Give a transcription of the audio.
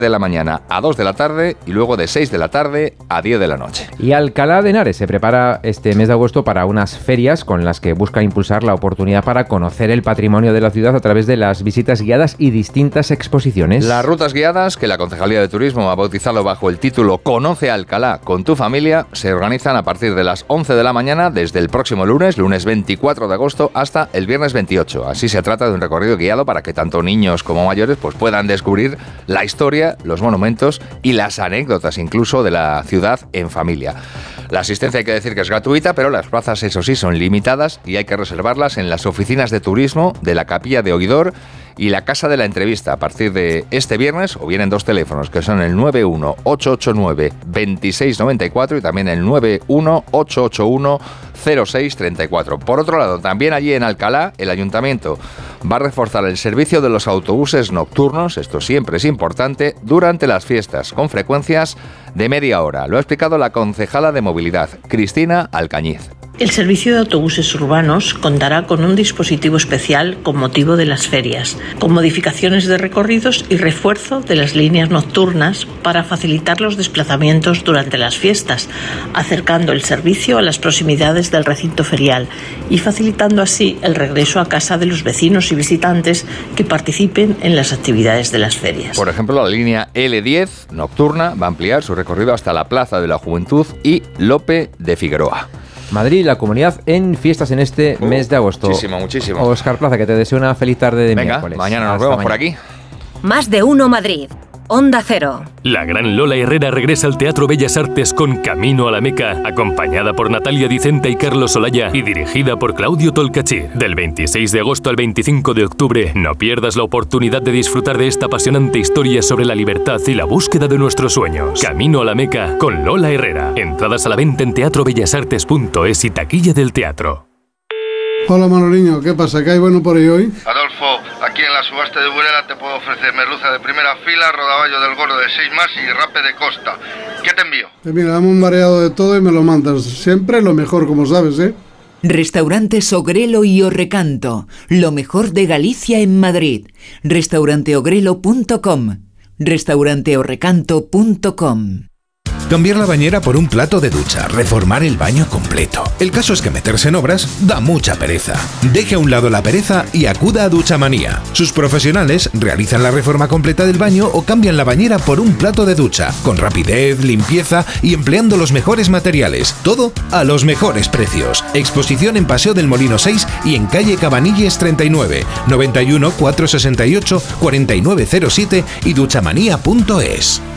de la mañana a 2 de la tarde y luego de 6 de la tarde a 10 de la noche. Y Alcalá de Henares se prepara este mes de agosto para unas ferias con las que busca impulsar la oportunidad para conocer el patrimonio de la ciudad a través de las visitas guiadas y distintas exposiciones. Las rutas guiadas, que la Concejalía de Turismo ha bautizado bajo el título Conoce Alcalá con tu familia, se organizan a partir de las 11 de la mañana desde el próximo lunes 24 de agosto, hasta el viernes 28. Así se trata de un recorrido guiado para que tanto niños como mayores pues puedan descubrir la historia, los monumentos y las anécdotas incluso de la ciudad en familia. La asistencia hay que decir que es gratuita, pero las plazas, eso sí, son limitadas y hay que reservarlas en las oficinas de turismo de la Capilla de Oidor y la Casa de la Entrevista a partir de este viernes, o bien en dos teléfonos que son el 91-889-2694 y también el 91-881-0634. Por otro lado, también allí en Alcalá, el Ayuntamiento va a reforzar el servicio de los autobuses nocturnos, esto siempre es importante, durante las fiestas, con frecuencias de media hora. Lo ha explicado la concejala de Movilidad, Cristina Alcañiz. El servicio de autobuses urbanos contará con un dispositivo especial con motivo de las ferias, con modificaciones de recorridos y refuerzo de las líneas nocturnas para facilitar los desplazamientos durante las fiestas, acercando el servicio a las proximidades del recinto ferial y facilitando así el regreso a casa de los vecinos y visitantes que participen en las actividades de las ferias. Por ejemplo, la línea L10 nocturna va a ampliar su recorrido hasta la Plaza de la Juventud y Lope de Figueroa. Madrid, la comunidad en fiestas en este mes de agosto. Muchísimo. Óscar Plaza, que te deseo una feliz tarde de miércoles. Mañana nos vemos por aquí. Más de uno Madrid. Onda Cero. La gran Lola Herrera regresa al Teatro Bellas Artes con Camino a la Meca, acompañada por Natalia Dicenta y Carlos Olaya y dirigida por Claudio Tolcachir. Del 26 de agosto al 25 de octubre, no pierdas la oportunidad de disfrutar de esta apasionante historia sobre la libertad y la búsqueda de nuestros sueños. Camino a la Meca con Lola Herrera. Entradas a la venta en teatrobellasartes.es y taquilla del teatro. Hola Manoliño, ¿qué pasa? ¿Qué hay bueno por ahí hoy? Adolfo, aquí en la subasta de Burela te puedo ofrecer merluza de primera fila, rodaballo del gordo de 6 más y rape de costa. ¿Qué te envío? Mira, dame un mareado de todo y me lo mandas. Siempre lo mejor, como sabes, ¿eh? Restaurantes Ogrelo y Orrecanto, lo mejor de Galicia en Madrid. Restauranteogrelo.com, restauranteorrecanto.com. Cambiar la bañera por un plato de ducha, reformar el baño completo. El caso es que meterse en obras da mucha pereza. Deje a un lado la pereza y acuda a Duchamanía. Sus profesionales realizan la reforma completa del baño o cambian la bañera por un plato de ducha, con rapidez, limpieza y empleando los mejores materiales. Todo a los mejores precios. Exposición en Paseo del Molino 6 y en calle Cabanilles 39, 91 468 4907 y duchamanía.es.